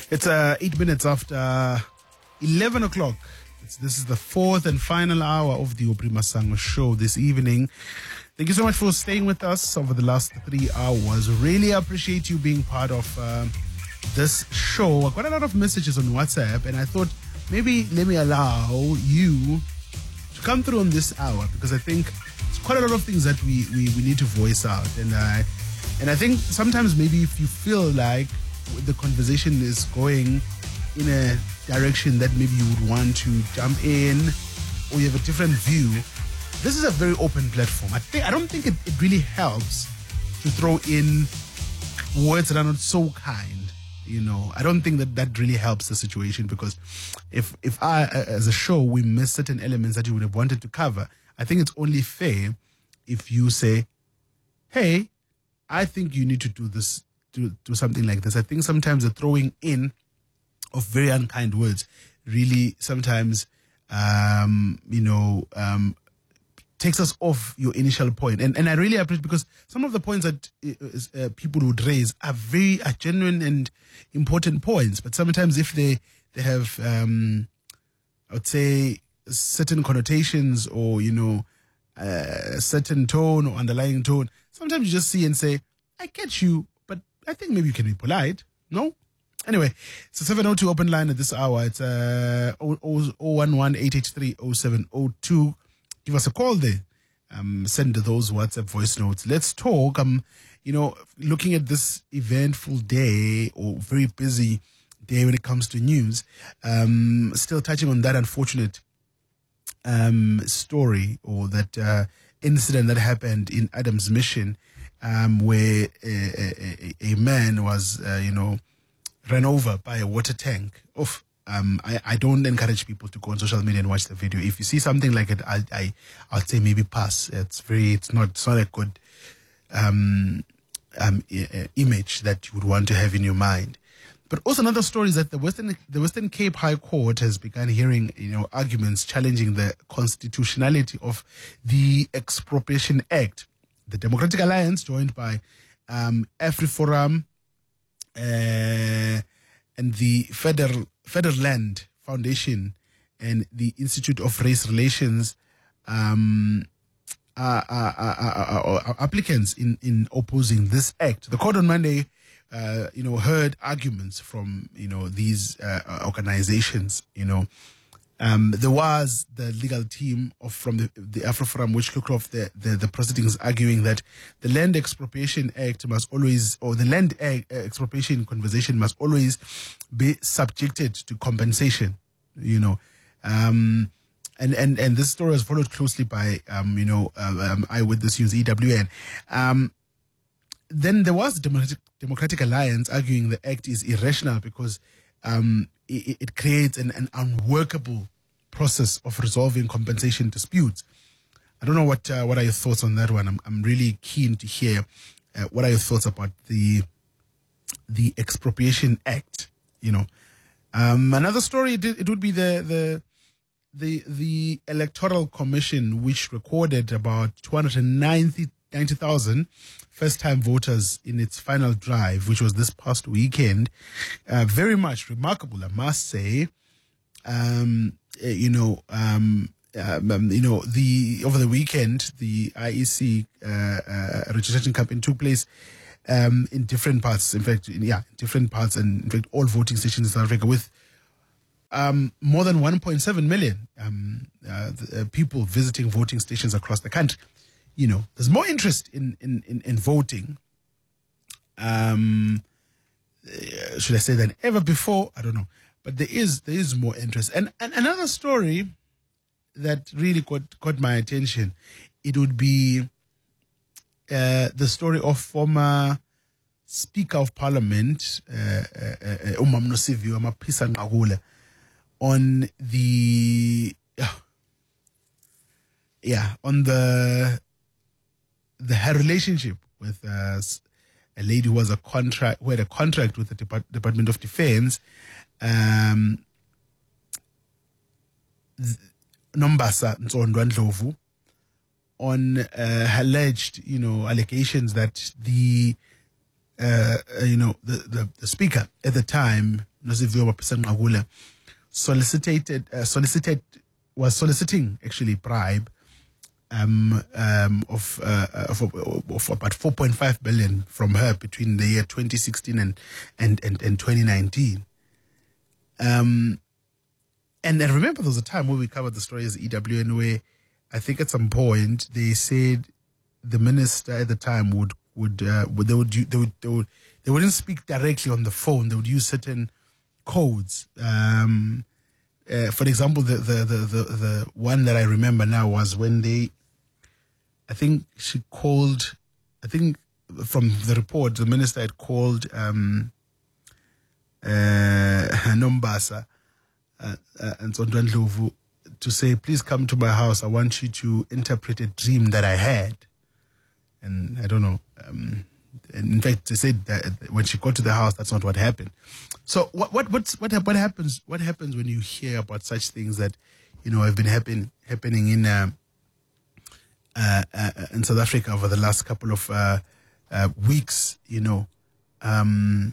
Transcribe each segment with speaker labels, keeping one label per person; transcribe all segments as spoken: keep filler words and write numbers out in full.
Speaker 1: It's uh, eight minutes after eleven o'clock. It's, this is the fourth and final hour of the Aubrey Masango show this evening. Thank you so much for staying with us over the last three hours. Really appreciate you being part of uh, this show. I got a lot of messages on WhatsApp, and I thought maybe let me allow you to come through on this hour, because I think it's quite a lot of things that we, we, we need to voice out. And I, and I think sometimes maybe if you feel like the conversation is going in a direction that maybe you would want to jump in, or you have a different view, this is a very open platform. I think I don't think it, it really helps to throw in words that are not so kind. You know, I don't think that that really helps the situation, because if if I, as a show, we miss certain elements that you would have wanted to cover, I think it's only fair if you say, hey, I think you need to do this, do, do something like this. I think sometimes the throwing in of very unkind words really sometimes, um, you know, um, takes us off your initial point. And and I really appreciate, because some of the points that uh, uh, people would raise are very are genuine and important points. But sometimes if they, they have, um, I would say, certain connotations, or, you know, uh, a certain tone or underlying tone, sometimes you just see and say, I get you, but I think maybe you can be polite. No? Anyway, it's a seven oh two open line at this hour. It's uh, zero one one eight eight three zero seven zero two. Give us a call there. Um, send those WhatsApp voice notes. Let's talk. Um, you know, looking at this eventful day, or very busy day when it comes to news, um, still touching on that unfortunate um, story, or that uh, incident that happened in Adams Mission, um, where a, a, a man was, uh, you know, ran over by a water tank. Oof. Um, I, I don't encourage people to go on social media and watch the video. If you see something like it, I, I, I'll say maybe pass. It's very, it's not, it's not a good, um, um, I- image that you would want to have in your mind. But also another story is that the Western, the Western Cape High Court has begun hearing, you know, arguments challenging the constitutionality of the Expropriation Act. The Democratic Alliance, joined by, um, AfriForum, uh, and the Federal Federland Foundation and the Institute of Race Relations, um, are, are, are, are, are applicants in, in opposing this act. The court on Monday, uh, you know, heard arguments from, you know, these uh, organizations. You know, um, there was the legal team of from the, the AfroForum, which kicked off the, the, the proceedings, arguing that the Land Expropriation Act must always, or the Land Act, uh, Expropriation conversation must always be subjected to compensation. You know, um, and, and, and this story was followed closely by, um, you know, uh, um, Eyewitness News, E W N. Um, then there was the Democratic, Democratic Alliance arguing the act is irrational, because um, it, it creates an, an unworkable process of resolving compensation disputes. I don't know what uh, what are your thoughts on that one. I'm I'm really keen to hear uh, what are your thoughts about the the Expropriation Act. You know, um, another story, it, it would be the the the the Electoral Commission, which recorded about two hundred ninety thousand first-time voters in its final drive, which was this past weekend. Uh, very much remarkable, I must say. Um, uh, you know, um, um, you know, the over the weekend, the I E C uh, uh, registration campaign took place um, in different parts. In fact, in, yeah, different parts, and in fact, all voting stations in South Africa, with um, more than one point seven million um, uh, the, uh, people visiting voting stations across the country. You know, there's more interest in, in, in, in voting, um, uh, should I say, than ever before? I don't know. But there is there is more interest. And, and another story that really caught, caught my attention, it would be uh, the story of former Speaker of Parliament, Umam Nosiviwe Maphisa Nqakula, on the, uh, yeah, on the, the her relationship with uh, a lady who was a contract who had a contract with the Depart- Department of Defense, um, Nombasa Nzondo Ndlovu, on uh, alleged, you know, allegations that the, uh, uh, you know, the, the, the speaker at the time, Nosiviwe Mapisa-Nqakula, solicited, uh, solicited, was soliciting actually bribe um, um, of, uh, of of about four point five billion from her between the year twenty sixteen and and and, and twenty nineteen. Um, and I remember there was a time where we covered the story as E W N where I think at some point they said the minister at the time would would, uh, would, they, would they would they would they wouldn't speak directly on the phone. They would use certain codes. Um, uh, for example, the, the the the the one that I remember now was when they, I think she called, I think from the report the minister had called um, uh, Nombasa uh, uh, and Sondwa Ndlovu to say, please come to my house. I want you to interpret a dream that I had. And I don't know. Um, and in fact, they said that when she got to the house, that's not what happened. So what what what's, what what happens? What happens when you hear about such things that, you know, have been happen, happening in uh, uh, uh, in South Africa over the last couple of uh, uh, weeks? You know, um,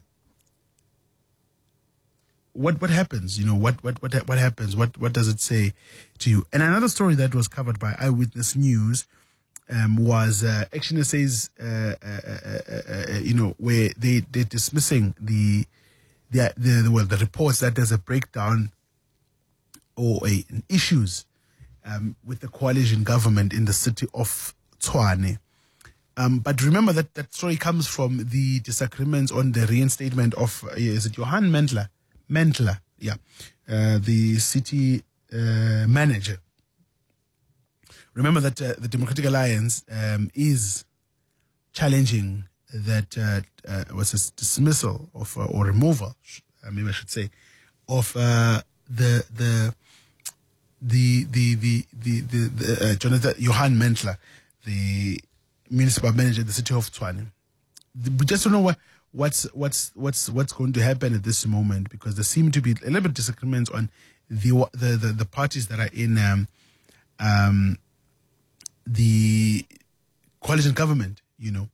Speaker 1: what what happens? You know, what what what what happens? What what does it say to you? And another story that was covered by Eyewitness News. Um, was uh, Action S A's, uh, uh, uh, uh, you know, where they, they're dismissing the, the, the, the, well, the reports that there's a breakdown or a, issues um, with the coalition government in the city of Tshwane. Um, but remember that that story comes from the disagreements on the reinstatement of, uh, is it Johan Mentler? Mentler, yeah, uh, the city uh, manager. Remember that uh, the Democratic Alliance um, is challenging that uh, uh, was a dismissal of uh, or removal, uh, maybe I should say, of uh, the the the the the the, the, the uh, Jonathan Johan Mentler, the municipal manager of the city of Tshwane. We just don't know what, what's what's what's what's going to happen at this moment, because there seem to be a little bit of disagreements on the the the, the parties that are in. Um, um, the coalition government, you know.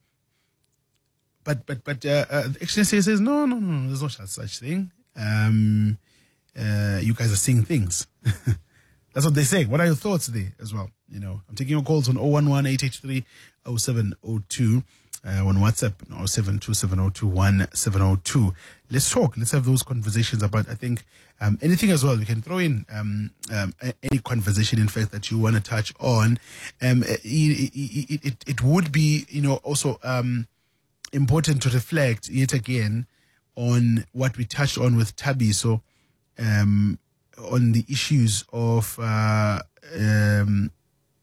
Speaker 1: But but but uh, uh, the Action S A says, no, no, no, there's no such thing. Um, uh, you guys are seeing things. That's what they say. What are your thoughts there as well? You know, I'm taking your calls on oh one one, eight eight three, oh seven oh two, uh, on WhatsApp, oh seven two seven oh two one seven oh two. Let's talk. Let's have those conversations about, I think, um, anything as well. We can throw in um, um, any conversation, in fact, that you want to touch on. Um, it, it, it, it would be, you know, also um, important to reflect yet again on what we touched on with Tabby. So, um, on the issues of uh, um,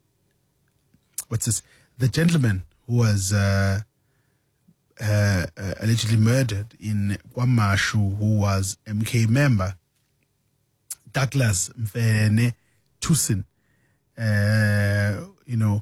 Speaker 1: what's this? The gentleman who was uh, uh, uh, allegedly murdered in KwaMashu, who was M K member, Douglas Mfene Thusin. Uh, you know,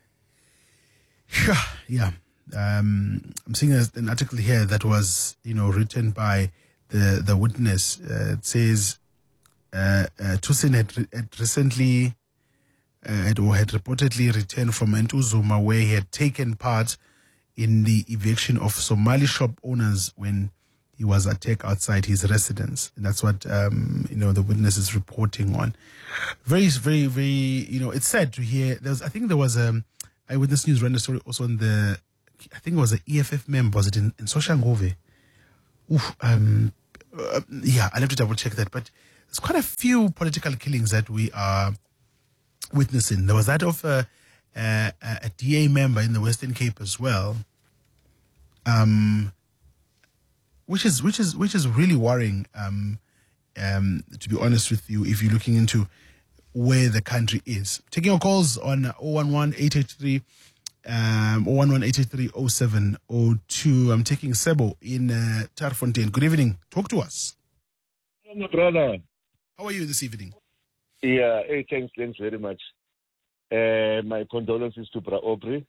Speaker 1: yeah. Um, I'm seeing an article here that was, you know, written by the the witness. Uh, it says uh, uh, Thusin had, had recently uh, had, or had reportedly returned from Entuzuma, where he had taken part in the eviction of Somali shop owners when he was attacked outside his residence. And that's what, um, you know, the witness is reporting on. Very, very, very, you know, it's sad to hear. There's, I think there was a um, Eyewitness News ran a story also on the, I think it was an E F F member, was it in, in Soshangove? Oof, um, uh, yeah, I'll have to double check that. But there's quite a few political killings that we are witnessing. There was that of uh, uh, a D A member in the Western Cape as well, um, which is which is which is really worrying. Um, um, to be honest with you, if you're looking into where the country is, taking your calls on oh one one, eight eight three. Um, oh one one, eight eight three, oh seven oh two. I'm taking Sebo in uh, Tarfontein. Good evening. Talk to us.
Speaker 2: Hello, my brother.
Speaker 1: How are you this evening?
Speaker 2: Yeah, hey, thanks, thanks very much. Uh, my condolences to Bra Aubrey.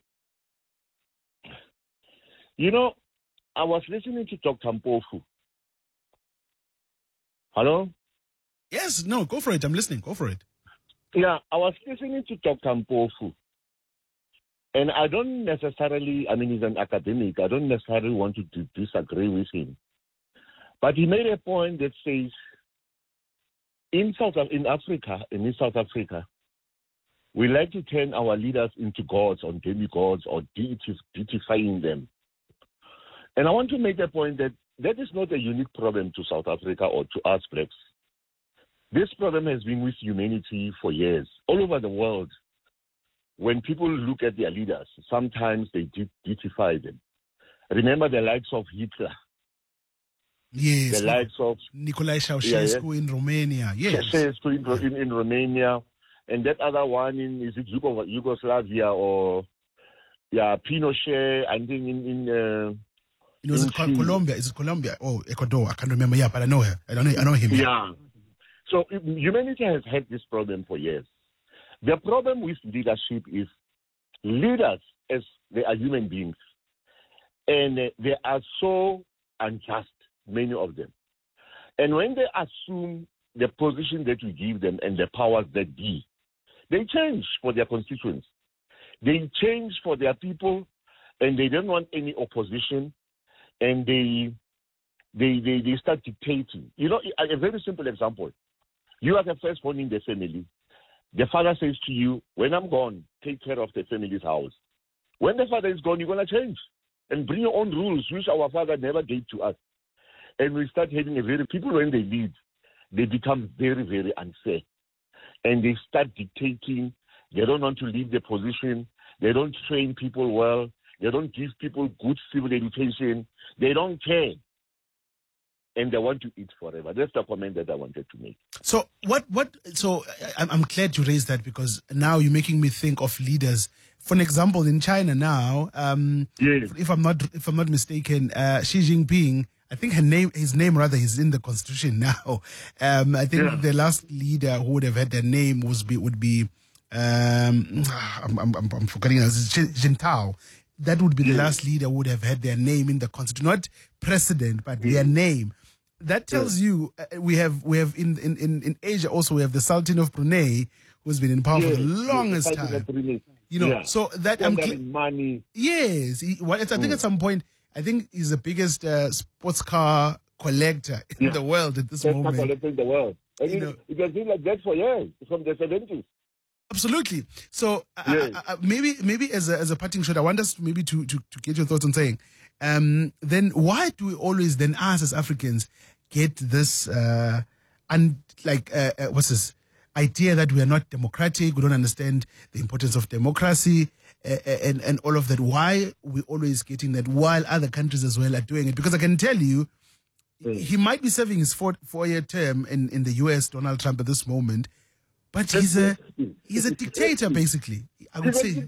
Speaker 2: You know, I was listening to Doctor Mpofu. Hello?
Speaker 1: Yes, no, go for it. I'm listening. Go for it.
Speaker 2: Yeah, I was listening to Doctor Mpofu. And I don't necessarily, I mean, he's an academic. I don't necessarily want to d- disagree with him. But he made a point that says, in South in Africa, and in South Africa, we like to turn our leaders into gods or demigods or deities, deifying them. And I want to make a point that that is not a unique problem to South Africa or to us blacks. This problem has been with humanity for years, all over the world. When people look at their leaders, sometimes they de- deify them. Remember the likes of Hitler.
Speaker 1: Yes.
Speaker 2: The likes of
Speaker 1: Nicolae Ceausescu yeah, yeah. in Romania. Yes.
Speaker 2: Ceausescu in, in, in Romania. And that other one in, is it Yugoslavia or, yeah, Pinochet, I think in, in uh,
Speaker 1: it was in it Colombia. Is it Colombia? Oh, Ecuador. I can't remember. Yeah, but I know her. I don't know, I know him.
Speaker 2: Yeah. So humanity has had this problem for years. The problem with leadership is leaders, as they are human beings, and uh, they are so unjust, many of them. And when they assume the position that we give them and the powers that be, they change for their constituents. They change for their people, and they don't want any opposition, and they they they, they start dictating. You know, a, a very simple example. You are the firstborn in the family. The father says to you, when I'm gone, take care of the family's house. When the father is gone, you're going to change and bring your own rules, which our father never gave to us. And we start having a very, people when they lead, they become very, very unfair. And they start dictating. They don't want to leave the position. They don't train people well. They don't give people good civil education. They don't care. And they want to eat forever. That's the comment that I wanted to make.
Speaker 1: So what? What? So I'm, I'm glad you raised that, because now you're making me think of leaders. For an example, in China now, um,
Speaker 2: yes.
Speaker 1: if I'm not if I'm not mistaken, uh, Xi Jinping, I think her name, his name rather, is in the constitution now. Um, I think
Speaker 2: yeah.
Speaker 1: the last leader who would have had their name was be would be um, I'm, I'm, I'm forgetting. Jin Tao. That would be the yes. last leader who would have had their name in the constitution, not president, but yes. their name. That tells yes. you uh, we have we have in, in, in Asia also we have the Sultan of Brunei, who's been in power yes. for the longest yes. time. You know, yeah. so that I'm cl-
Speaker 2: money.
Speaker 1: Yes, he, well, it's, I think mm. at some point I think he's the biggest uh, sports car collector in yeah. the world at this
Speaker 2: sports
Speaker 1: moment.
Speaker 2: Car collector in the world. I mean, know, it has been like that for years, from the seventies.
Speaker 1: Absolutely. So
Speaker 2: yes.
Speaker 1: uh, uh, maybe maybe as a as a parting shot, I want us to maybe to, to, to get your thoughts on saying, um, then why do we always then us as Africans get this uh, and like uh, uh, what's this idea that we are not democratic, we don't understand the importance of democracy uh, and and all of that? Why we always getting that while other countries as well are doing it? Because I can tell you, yes. he might be serving his four four year term in, in the U S, Donald Trump, at this moment. But he's a he's a dictator, basically. I would say.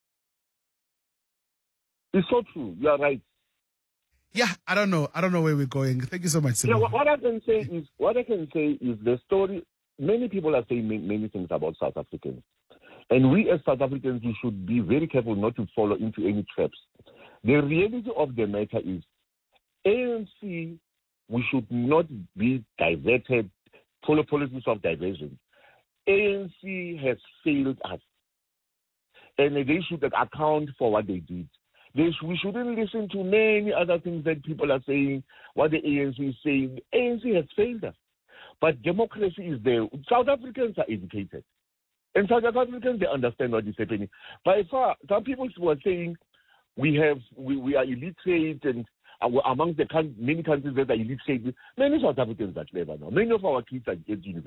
Speaker 2: It's so true. You are right.
Speaker 1: Yeah, I don't know. I don't know where we're going. Thank you so much, Simo.
Speaker 2: Yeah, what, what I can say is what I can say is the story. Many people are saying many, many things about South Africans, and we as South Africans, we should be very careful not to follow into any traps. The reality of the matter is, A N C, we should not be diverted, follow policies of diversion. A N C has failed us, and they should account for what they did. They sh- we shouldn't listen to many other things that people are saying, what the A N C is saying. A N C has failed us, but democracy is there. South Africans are educated, and South Africans, they understand what is happening. By far, some people were saying we have we, we are illiterate, and uh, among the con- many countries that are illiterate, many South Africans are clever now. Many of our kids are getting